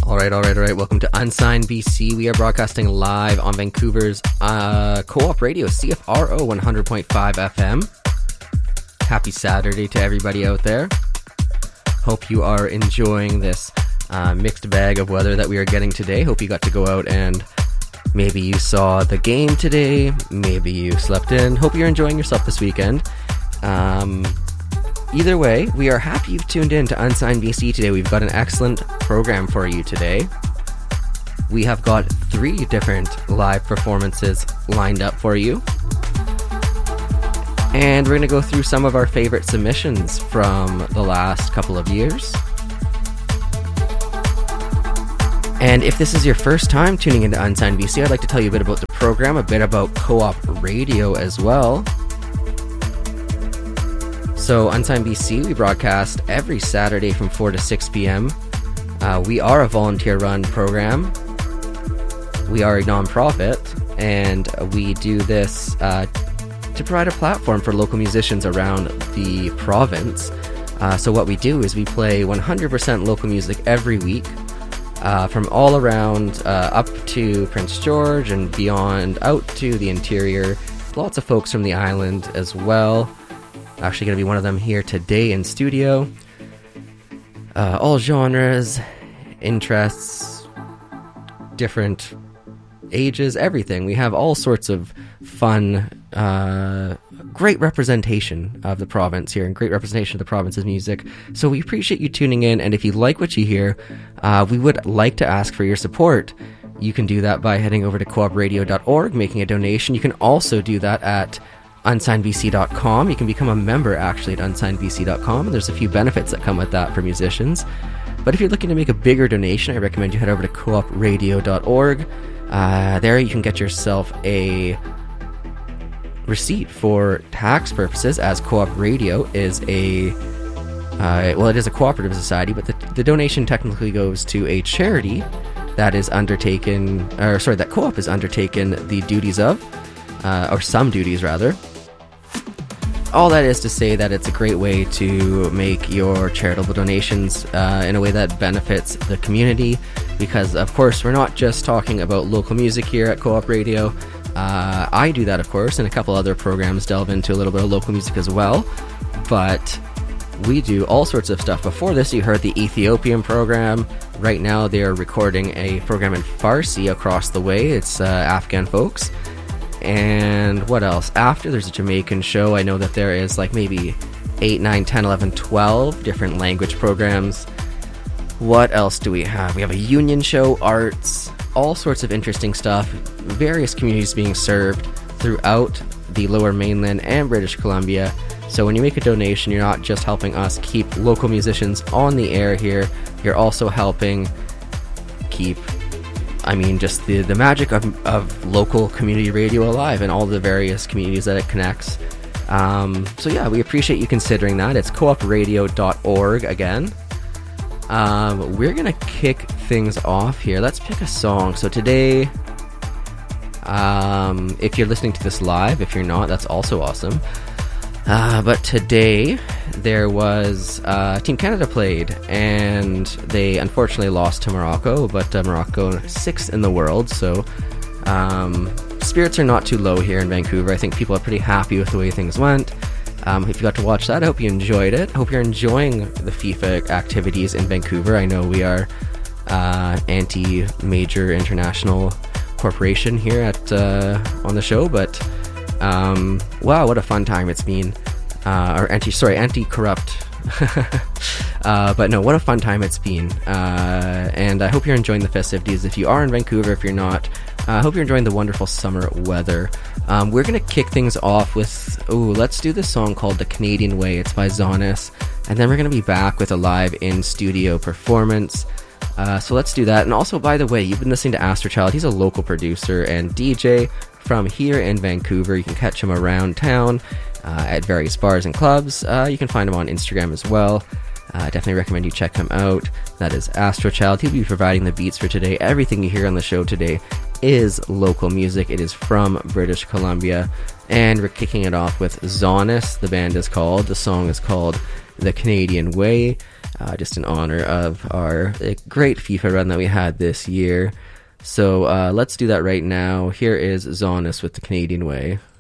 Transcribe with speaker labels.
Speaker 1: All right. Welcome to Unsigned BC. We are broadcasting live on Vancouver's Co-op Radio, CFRO 100.5 FM. Happy Saturday to everybody out there. Hope you are enjoying this mixed bag of weather that we are getting today. Hope you got to go out and maybe you saw the game today. Maybe you slept in. Hope you're enjoying yourself this weekend. Either way, we are happy you've tuned in to Unsigned BC today. We've got an excellent program for you today. We have got 3 different live performances lined up for you. And we're going to go through some of our favorite submissions from the last couple of years. And if this is your first time tuning into Unsigned BC, I'd like to tell you a bit about the program, a bit about Co-op Radio as well. So, Unsigned BC, we broadcast every Saturday from 4 to 6 p.m. We are a volunteer-run program. We are a non-profit, and we do this to provide a platform for local musicians around the province. So what we do is we play 100% local music every week, from all around, up to Prince George and beyond, out to the interior. Lots of folks from the island as well. Actually going to be one of them here today in studio. All genres, interests, different ages, everything. We have all sorts of fun, great representation of the province here and great representation of the province's music. So we appreciate you tuning in, and if you like what you hear, we would like to ask for your support. You can do that by heading over to coopradio.org, making a donation. You can also do that at unsignedbc.com. You can become a member actually at unsignedbc.com. There's a few benefits that come with that for musicians. But if you're looking to make a bigger donation, I recommend you head over to coopradio.org. There you can get yourself a receipt for tax purposes, as Co-op Radio is it is a cooperative society, but the donation technically goes to a charity that is that Co-op has undertaken the duties of, or some duties rather. All that is to say that it's a great way to make your charitable donations in a way that benefits the community, because of course we're not just talking about local music here at Co-op Radio. I do that, of course, and a couple other programs delve into a little bit of local music as well, but we do all sorts of stuff. Before this, you heard the Ethiopian program. Right now they are recording a program in Farsi across the way. It's Afghan folks. And what else? After, there's a Jamaican show. I know that there is like maybe 8, 9, 10, 11, 12 different language programs. What else do we have? We have a union show, arts, all sorts of interesting stuff. Various communities being served throughout the Lower Mainland and British Columbia. So when you make a donation, you're not just helping us keep local musicians on the air here. You're also helping keep just the magic of local community radio alive and all the various communities that it connects. So yeah, we appreciate you considering that. It's coopradio.org again. We're going to kick things off here. Let's pick a song. So today, if you're listening to this live, if you're not, that's also awesome. But today, there was Team Canada played, and they unfortunately lost to Morocco, but Morocco 6th in the world, so spirits are not too low here in Vancouver. I think people are pretty happy with the way things went. If you got to watch that, I hope you enjoyed it. I hope you're enjoying the FIFA activities in Vancouver. I know we are anti-major international corporation here at on the show, but wow, what a fun time it's been. Anti-corrupt. But no, what a fun time it's been. And I hope you're enjoying the festivities. If you are in Vancouver, if you're not, I hope you're enjoying the wonderful summer weather. We're going to kick things off with, let's do this song called The Canadian Way. It's by Zonis. And then we're going to be back with a live in-studio performance. So let's do that. And also, by the way, you've been listening to Astrochild. He's a local producer and DJ from here in Vancouver. You can catch him around town at various bars and clubs. You can find him on Instagram as well. Definitely recommend you check him out. That is Astrochild. He'll be providing the beats for today. Everything you hear on the show today is local music. It is from British Columbia. And we're kicking it off with Zonis. The band is called. The song is called The Canadian Way. just in honor of our great FIFA run that we had this year. So let's do that right now. Here is Zonis with The Canadian Way.